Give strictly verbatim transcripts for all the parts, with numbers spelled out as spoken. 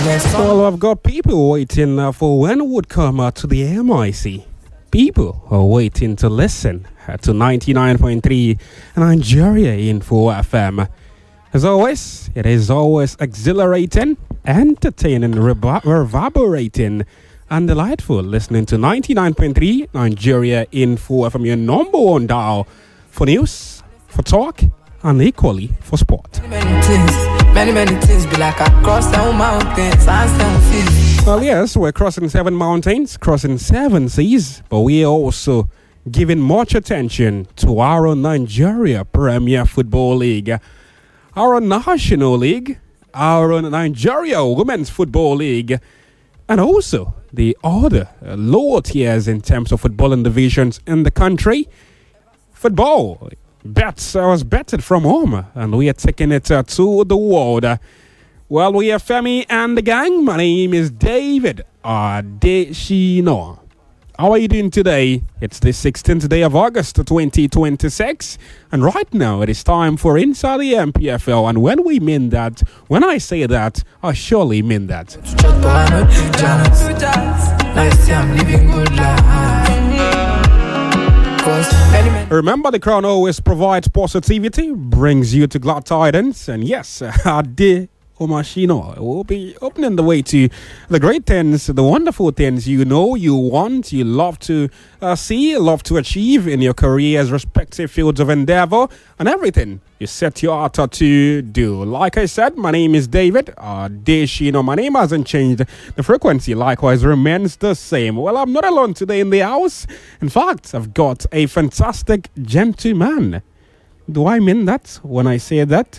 Well, I've got people waiting uh, for when would come uh, to the M I C. People are waiting to listen uh, to ninety-nine point three Nigeria Info F M. As always, it is always exhilarating, entertaining, reba- reverberating, and delightful listening to ninety-nine point three Nigeria Info F M, your number one dial for news, for talk, and equally for sport. Many things, many, many things be like I cross down mountains, and seas. Well, yes, we're crossing seven mountains, crossing seven seas, but we are also giving much attention to our Nigeria Premier Football League, our National League, our Nigeria Women's Football League, and also the other uh, lower tiers in terms of footballing divisions in the country. Football bets I was betted from home, and we are taking it uh, to the world. Uh, well, we are Femi and the gang. My name is David Adeshino. How are you doing today? It's the sixteenth day of August twenty twenty-six, and right now it is time for Inside the M P F L. And when we mean that, when I say that, I surely mean that. Remember, the crown always provides positivity, brings you to glad tidings, and yes, Ade Omashino will be opening the way to the great things, the wonderful things you know, you want, you love to uh, see, love to achieve in your career's respective fields of endeavor, and everything you set your heart to do. Like I said, my name is David Adeshino. My name hasn't changed. The frequency likewise remains the same. Well, I'm not alone today in the house. In fact, I've got a fantastic gentleman. Do I mean that when I say that?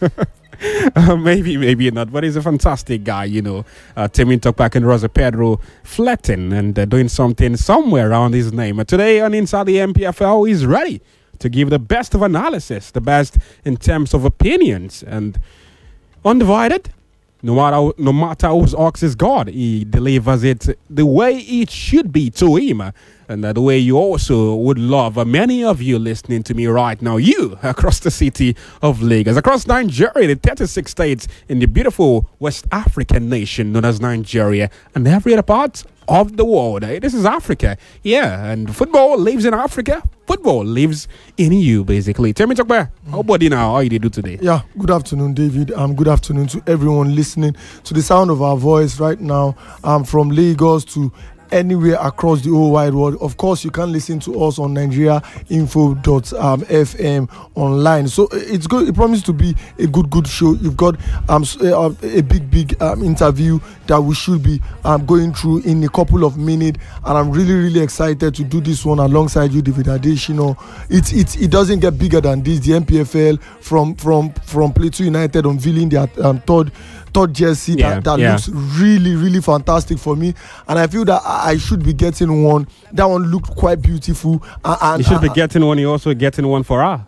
Uh, maybe, maybe not, but he's a fantastic guy, you know. Uh, Timmy Tokpak and Rosa Pedro flirting and uh, doing something somewhere around his name. Uh, today on Inside the M P F L, he's ready to give the best of analysis, the best in terms of opinions, and undivided. No matter, no matter whose ox is God, he delivers it the way it should be to him. And uh, the way you also would love uh, many of you listening to me right now, you across the city of Lagos, across Nigeria, the thirty-six states in the beautiful West African nation known as Nigeria, and every other part of the world. Uh, this is Africa, yeah, and football lives in Africa. Football lives in you, basically. Tell me, Chokba, how about you now? How you do today? Yeah, good afternoon, David. Um, good afternoon to everyone listening to the sound of our voice right now. Um, from Lagos to anywhere across the whole wide world. Of course, you can listen to us on nigeria info dot f m online. So it's good. It promises to be a good, good show. You've got um a, a big, big um, interview that we should be um going through in a couple of minutes, and I'm really, really excited to do this one alongside you, David Adeshino. It it it doesn't get bigger than this. The M P F L from from from Plateau United unveiling their um, third. third jersey yeah, that, that yeah. looks really, really fantastic for me, and I feel that I should be getting one. That one looked quite beautiful. Uh, and, you should uh, be getting one. You're also getting one for her.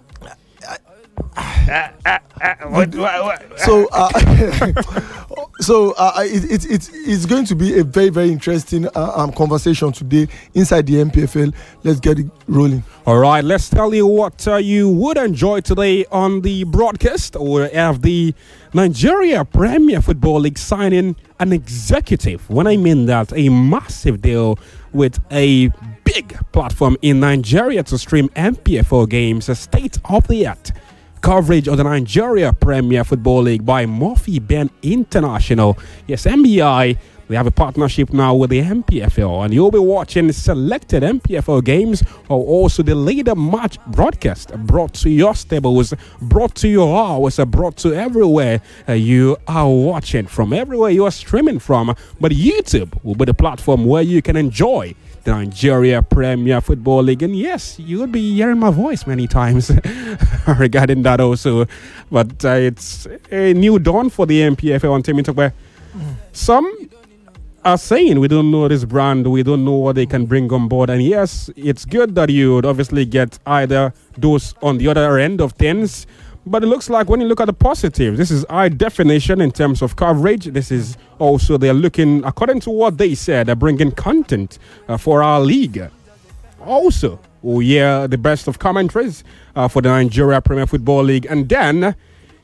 So, uh, so uh, it, it, it, it's going to be a very, very interesting uh, um, conversation today inside the M P F L. Let's get it rolling. All right, let's tell you what uh, you would enjoy today on the broadcast. Or have the Nigeria Premier Football League signing an executive. When I mean that, a massive deal with a big platform in Nigeria to stream M P F L games, a state-of-the-art coverage of the Nigeria Premier Football League by Murphy Ben International. Yes, M B I, they have a partnership now with the M P F L, and you'll be watching selected M P F L games, or also the later match broadcast brought to your stables, brought to your house, brought to everywhere uh, you are watching from, everywhere you are streaming from. But YouTube will be the platform where you can enjoy the Nigeria Premier Football League. And yes, you would be hearing my voice many times regarding that also. But uh, it's a new dawn for the M P F L on Timmy Tokwe. Some are saying we don't know this brand, we don't know what they can bring on board. And yes, it's good that you would obviously get either those on the other end of things. But it looks like when you look at the positives, this is high definition in terms of coverage. This is also, they're looking, according to what they said, they're bringing content uh, for our league. Also, oh yeah, the best of commentaries uh, for the Nigeria Premier Football League. And then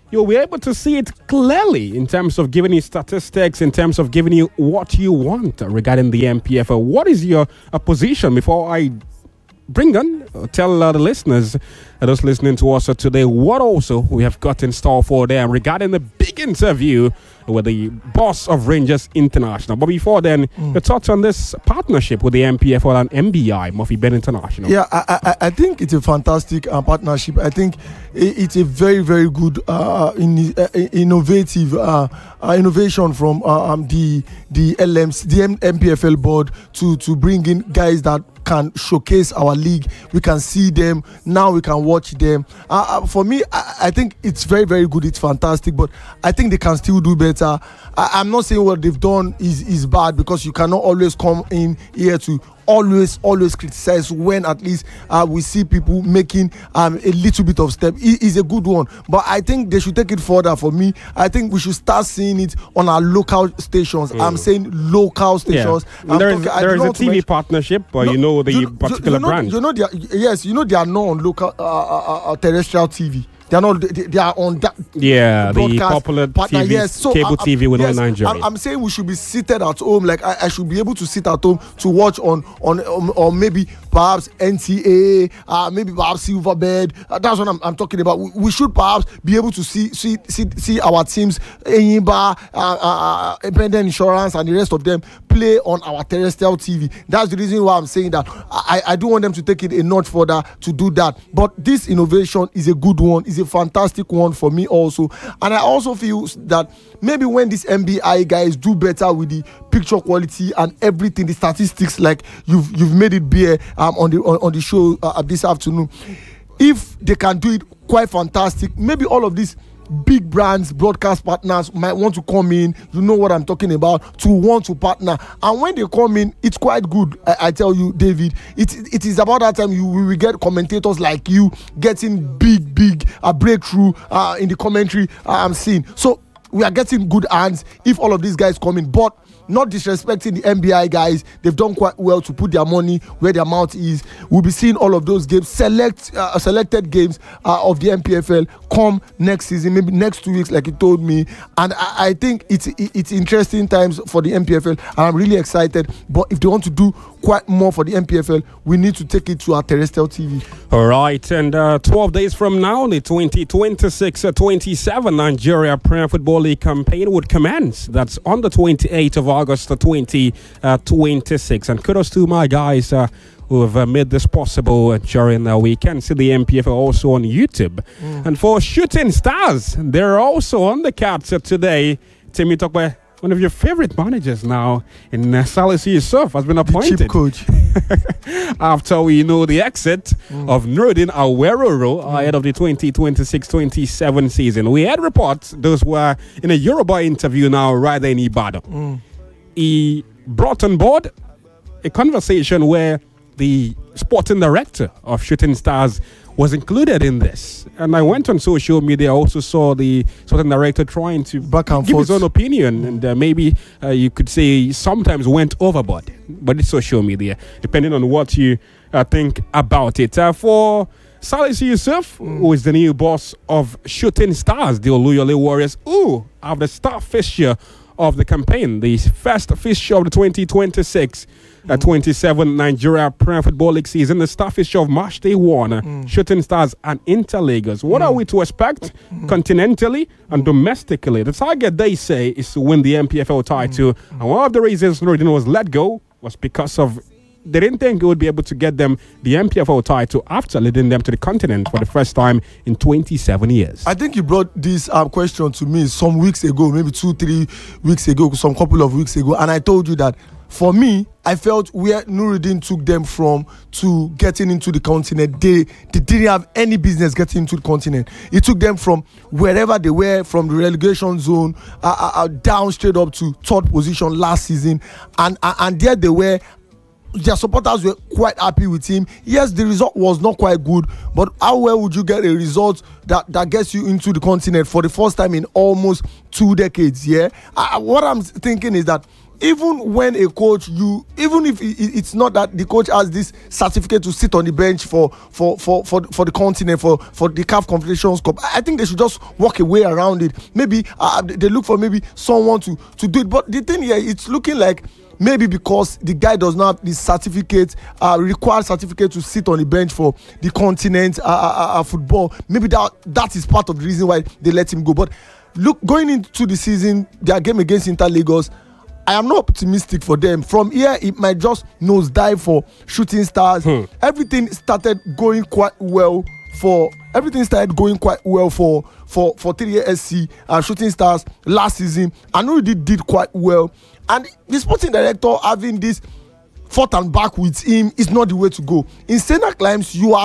you'll be able to see it clearly in terms of giving you statistics, in terms of giving you what you want regarding the M P F L. What is your uh, position before I bring on, uh, tell uh, the listeners, uh, those listening to us uh, today, what also we have got in store for them regarding the big interview with the boss of Rangers International. But before then, mm. your thoughts on this partnership with the M P F L and M B I, Murphy Ben International? Yeah, I, I, I think it's a fantastic uh, partnership. I think it's a very, very good, uh, in, uh, innovative uh, uh, innovation from uh, um, the the L M C, the M- MPFL board to to bring in guys that can showcase our league. We can see them now. We can watch them. Uh, uh, for me, I, I think it's very, very good. It's fantastic, but I think they can still do better. I, I'm not saying what they've done is is bad, because you cannot always come in here to always always criticize when at least uh, we see people making um, a little bit of step. It is a good one, but I think they should take it further. For me, I think we should start seeing it on our local stations. mm. I'm saying local stations. Yeah. There is, talking, there is a T V partnership, but no, you know the you, particular you know, brand. You know, they are, yes, you know they are not on local uh, uh, uh, terrestrial T V. They are not. They, they are on that. Yeah, the popular partner, T V, yes. so, cable uh, T V within yes, Nigeria. I'm, I'm saying we should be seated at home. Like I, I should be able to sit at home to watch on on um, or maybe perhaps N T A, uh, maybe perhaps Silverbird. Uh, that's what I'm, I'm talking about. We, we should perhaps be able to see see see, see our teams, Enyimba, uh, uh, Independent Insurance, and the rest of them play on our terrestrial T V. That's the reason why I'm saying that. I, I do want them to take it a notch further to do that. But this innovation is a good one. It's a fantastic one for me also. And I also feel that maybe when these M B I guys do better with the picture quality and everything, the statistics, like you've you've made it bear um, on the on, on the show uh, this afternoon, if they can do it quite fantastic, maybe all of these big brands, broadcast partners might want to come in. You know what I'm talking about, to want to partner. And when they come in, it's quite good. I, I tell you, David, it, it is about that time you we will get commentators like you getting big big a uh, breakthrough uh, in the commentary. uh, I'm seeing, so we are getting good hands if all of these guys come in. But not disrespecting the M B I guys, they've done quite well to put their money where their mouth is. We'll be seeing all of those games, select uh, selected games uh, of the M P F L come next season, maybe next two weeks, like you told me. And I, I think it's it's interesting times for the M P F L, and I'm really excited. But if they want to do quite more for the M P F L, we need to take it to our terrestrial T V. All right, and uh, twelve days from now, the twenty twenty-six twenty-seven Nigeria Premier Football League campaign would commence. That's on the twenty-eighth of August twenty twenty-six. And kudos to my guys uh, who have uh, made this possible uh, during the weekend. See the M P F L also on YouTube. Mm. And for Shooting Stars, they're also on the cards uh, today. Timmy Tokwe, one of your favorite managers now in uh, Salisu Yusuf, has been appointed. The chief coach. After we know the exit mm. of Nuruddin Aweroro mm. ahead of the twenty twenty-six twenty-seven season. We had reports, those were in a Yoruba interview now right there in Ibadan. Mm. He brought on board a conversation where the sporting director of Shooting Stars was included in this. And I went on social media, also saw the sporting director trying to Back and give forth. his own opinion. And uh, maybe uh, you could say sometimes went overboard. But it's social media, depending on what you uh, think about it. Uh, for Salisu Yusuf, mm. who is the new boss of Shooting Stars, the Oluyole Warriors, who have the star fixture of the campaign, the first fixture of the twenty twenty-six twenty-seven mm. Nigeria Premier Football League season, the star fixture of March Day one, mm. Shooting Stars and Interlagos. What mm. are we to expect mm. continentally and domestically? The target, they say, is to win the M P F L title. Mm. And one of the reasons Nuruddin was let go was because of they didn't think it would be able to get them the M P F L title after leading them to the continent for the first time in twenty-seven years. I think you brought this um, question to me some weeks ago, maybe two, three weeks ago, some couple of weeks ago, and I told you that for me, I felt where Nuruddin took them from to getting into the continent, they, they didn't have any business getting into the continent. It took them from wherever they were, from the relegation zone, uh, uh, uh, down straight up to third position last season, and uh, and there they were. Their supporters were quite happy with him. Yes, the result was not quite good, but how well would you get a result that, that gets you into the continent for the first time in almost two decades? Yeah, I, what I'm thinking is that even when a coach, you even if it, it's not that the coach has this certificate to sit on the bench for for for for, for the continent for for the C A F Confederations Cup, I think they should just walk away around it. Maybe uh, they look for maybe someone to to do it. But the thing here, it's looking like maybe because the guy does not have the certificate, uh, required certificate to sit on the bench for the continent uh, uh, uh, football. Maybe that that is part of the reason why they let him go. But look, going into the season, their game against Inter Lagos, I am not optimistic for them. From here, it might just nosedive for Shooting Stars. Hmm. Everything started going quite well for everything started going quite well for for for three A S C and Shooting Stars last season. I know they did quite well, and the sporting director having this forth and back with him is not the way to go. In Senna Climbs, you are